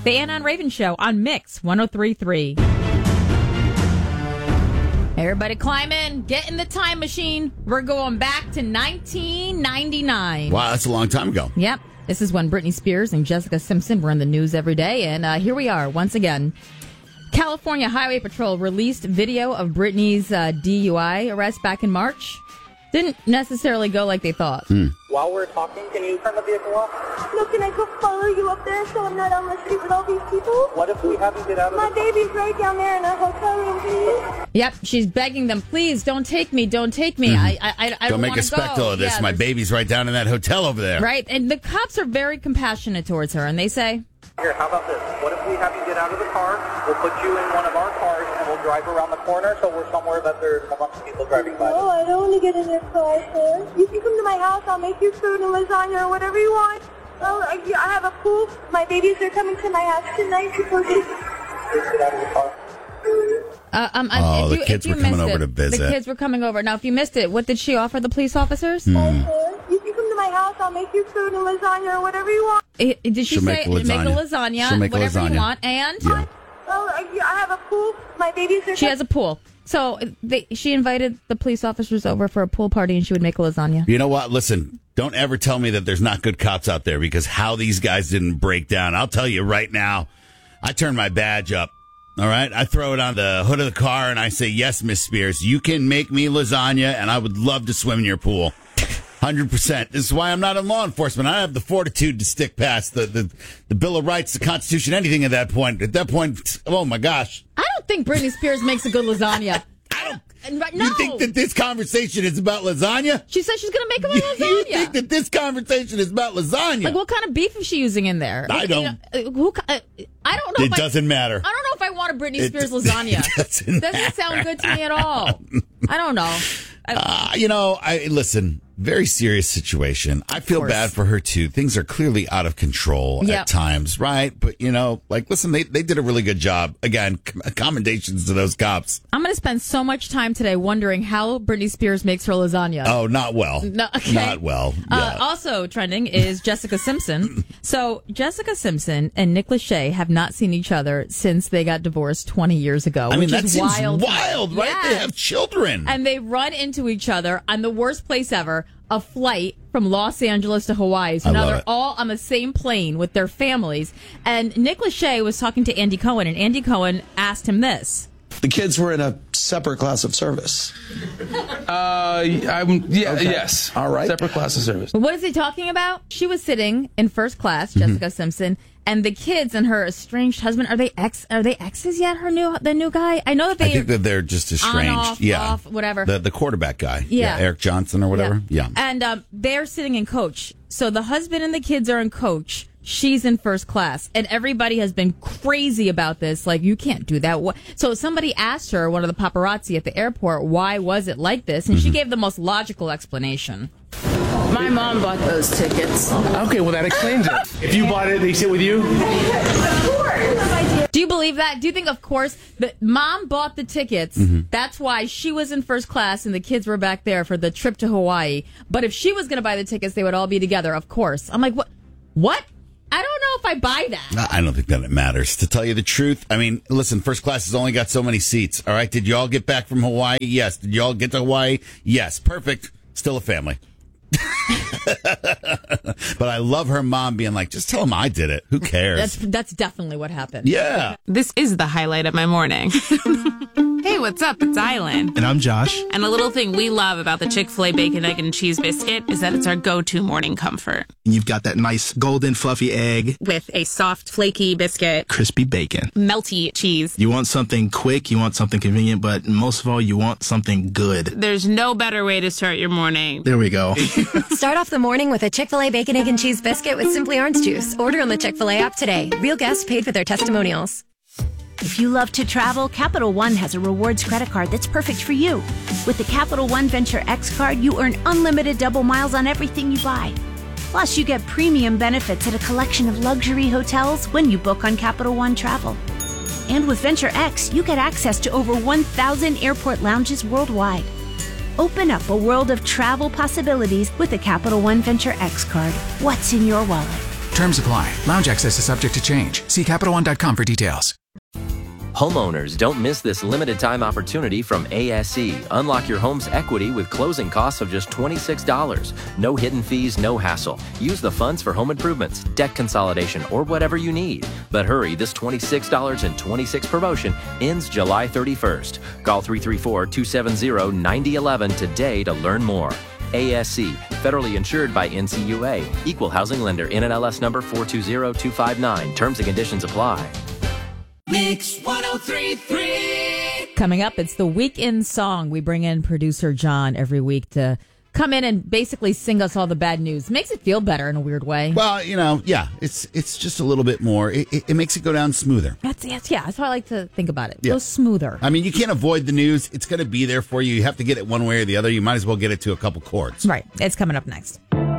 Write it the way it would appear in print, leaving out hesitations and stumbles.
The Anna and Raven Show on Mix 103.3. Everybody climb in, get in the time machine. We're going back to 1999. Wow, that's a long time ago. Yep. This is when Britney Spears and Jessica Simpson were in the news every day. And here we are once again. California Highway Patrol released video of Britney's DUI arrest back in March. Didn't necessarily go like they thought. While we're talking, can you turn the vehicle off? No, can I go follow you up there so I'm not on the street with all these people? What if we have you get out of My the baby's right down there in a hotel room, please. Yep, she's begging them, please, don't take me, don't take me. I Don't make a spectacle of this. Yeah, My baby's right down in that hotel over there. Right, and the cops are very compassionate towards her, and they say... Here, how about this? What if we have you get out of the car? We'll put you in one of our cars and we'll drive around the corner so we're somewhere that there's a bunch of people driving by. No, I don't want to get in your car, sir. You can come to my house. I'll make you food and lasagna or whatever you want. Oh, I have a pool. My babies are coming to my house tonight. Please get out of the car. The kids were coming over to visit. The kids were coming over. Now, if you missed it, what did she offer the police officers? You can come to my house. I'll make you food and lasagna or whatever you want. Did she She'll say make a lasagna. make a lasagna, She'll make a whatever lasagna. you want, and Yeah. Oh, I have a pool. My babies are... she has a pool. So she invited the police officers over for a pool party, and she would make a lasagna. You know what? Listen, don't ever tell me that there's not good cops out there, because how these guys didn't break down. I'll tell you right now, I turn my badge up. All right? I throw it on the hood of the car, and I say, yes, Miss Spears, you can make me lasagna, and I would love to swim in your pool. 100%. This is why I'm not in law enforcement. I have the fortitude to stick past the Bill of Rights, the Constitution, anything at that point. At that point, oh, my gosh. I don't think Britney Spears makes a good lasagna. No. You think that this conversation is about lasagna? She says she's going to make him a lasagna. You think that this conversation is about lasagna? Like, what kind of beef is she using in there? I don't. I don't know. It doesn't matter. I don't know if I want a Britney Spears lasagna. It doesn't sound good to me at all. I don't know. Listen, very serious situation. I feel bad for her, too. Things are clearly out of control at times, right? But, listen, they did a really good job. Again, commendations to those cops. I'm going to spend so much time today wondering how Britney Spears makes her lasagna. Oh, not well. No, okay. Not well. Yeah. Also trending is Jessica Simpson. So Jessica Simpson and Nick Lachey have not seen each other since they got divorced 20 years ago. I mean, that is seems wild, right? Yes. They have children. And they run into each other on the worst place ever, a flight from Los Angeles to Hawaii. So now they're all on the same plane with their families. And Nick Lachey was talking to Andy Cohen, and Andy Cohen asked him this. The kids were in a separate class of service. Yes. All right. Separate class of service. What is he talking about? She was sitting in first class, Jessica Simpson, and the kids and her estranged husband, are they exes yet? The new guy? I know that I think that they're just estranged. Off, whatever. The quarterback guy. Yeah. Eric Johnson or whatever. Yeah. And they're sitting in coach. So the husband and the kids are in coach. She's in first class. And everybody has been crazy about this. Like, you can't do that. So somebody asked her, one of the paparazzi at the airport, why was it like this? And she gave the most logical explanation. My mom bought those tickets. Okay, well, that explains it. If you bought it, they sit with you? Do you believe that? Do you think, of course, that mom bought the tickets? That's why she was in first class and the kids were back there for the trip to Hawaii. But if she was going to buy the tickets, they would all be together, of course. I'm like, what? I don't know if I buy that. I don't think that it matters. To tell you the truth, I mean, listen, first class has only got so many seats. All right. Did you all get back from Hawaii? Yes. Did you all get to Hawaii? Yes. Perfect. Still a family. But I love her mom being like, just tell him I did it. Who cares? That's definitely what happened. Yeah. This is the highlight of my morning. Hey, what's up? It's Island. And I'm Josh. And a little thing we love about the Chick-fil-A Bacon, Egg, and Cheese Biscuit is that it's our go-to morning comfort. You've got that nice golden fluffy egg. With a soft, flaky biscuit. Crispy bacon. Melty cheese. You want something quick, you want something convenient, but most of all, you want something good. There's no better way to start your morning. There we go. Start off the morning with a Chick-fil-A Bacon, Egg, and Cheese Biscuit with Simply Orange Juice. Order on the Chick-fil-A app today. Real guests paid for their testimonials. If you love to travel, Capital One has a rewards credit card that's perfect for you. With the Capital One Venture X card, you earn unlimited double miles on everything you buy. Plus, you get premium benefits at a collection of luxury hotels when you book on Capital One Travel. And with Venture X, you get access to over 1,000 airport lounges worldwide. Open up a world of travel possibilities with the Capital One Venture X card. What's in your wallet? Terms apply. Lounge access is subject to change. See CapitalOne.com for details. Homeowners, don't miss this limited time opportunity from ASE. Unlock your home's equity with closing costs of just $26. No hidden fees, no hassle. Use the funds for home improvements, debt consolidation, or whatever you need. But hurry, this $26.26 promotion ends July 31st. Call 334-270-9011 today to learn more. ASC, federally insured by NCUA. Equal housing lender. NMLS number 420259. Terms and conditions apply. Mix 103.3. Coming up, it's the weekend song. We bring in producer John every week to come in and basically sing us all the bad news. Makes it feel better in a weird way. Well, yeah, it's just a little bit more. It makes it go down smoother. That's how I like to think about it. Yeah. Go smoother. I mean, you can't avoid the news. It's going to be there for you. You have to get it one way or the other. You might as well get it to a couple chords. Right. It's coming up next.